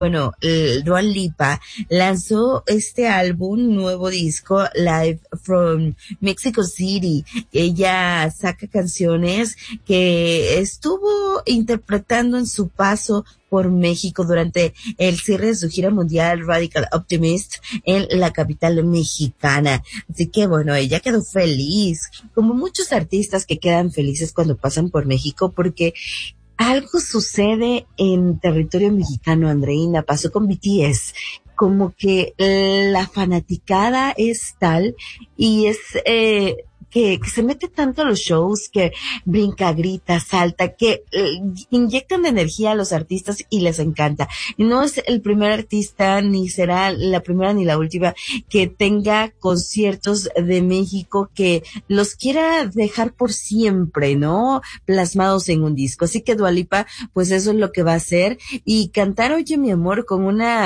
Bueno, Dua Lipa lanzó este álbum, nuevo disco, Live from Mexico City. Ella saca canciones que estuvo interpretando en su paso por México durante el cierre de su gira mundial Radical Optimist en la capital mexicana. Así que bueno, ella quedó feliz, como muchos artistas que quedan felices cuando pasan por México, porque algo sucede en territorio mexicano, Andreina. Pasó con BTS. Como que la fanaticada es tal y es que se mete tanto a los shows, que brinca, grita, salta, que inyectan de energía a los artistas y les encanta. Y no es el primer artista, ni será la primera ni la última, que tenga conciertos de México que los quiera dejar por siempre, ¿no? Plasmados en un disco. Así que Dua Lipa, pues eso es lo que va a hacer. Y cantar Oye mi amor con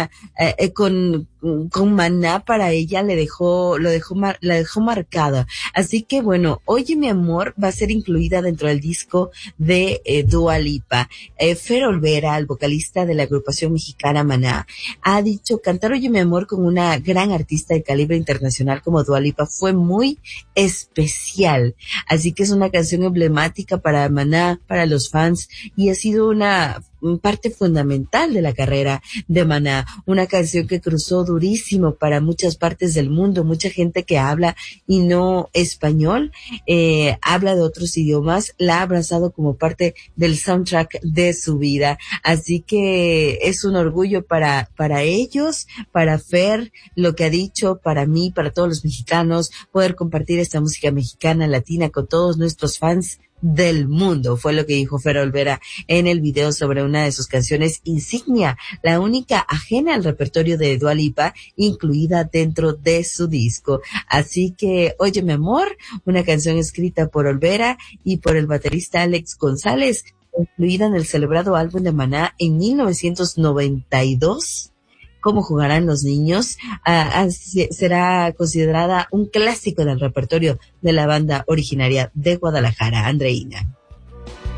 con Maná, para ella la dejó marcada. Así que bueno, Oye mi amor va a ser incluida dentro del disco de Dua Lipa. Fer Olvera, el vocalista de la agrupación mexicana Maná, ha dicho: cantar Oye mi amor con una gran artista de calibre internacional como Dua Lipa fue muy especial. Así que es una canción emblemática para Maná, para los fans, y ha sido una parte fundamental de la carrera de Maná, una canción que cruzó durísimo para muchas partes del mundo. Mucha gente que habla y no español, habla de otros idiomas, la ha abrazado como parte del soundtrack de su vida. Así que es un orgullo para ellos, para Fer, lo que ha dicho, para mí, para todos los mexicanos, poder compartir esta música mexicana, latina, con todos nuestros fans del mundo. Fue lo que dijo Fer Olvera en el video sobre una de sus canciones insignia, la única ajena al repertorio de Dua Lipa, incluida dentro de su disco. Así que Oye mi amor, una canción escrita por Olvera y por el baterista Alex González, incluida en el celebrado álbum de Maná en 1992. ¿Cómo jugarán los niños? Será considerada un clásico del repertorio de la banda originaria de Guadalajara, Andreina.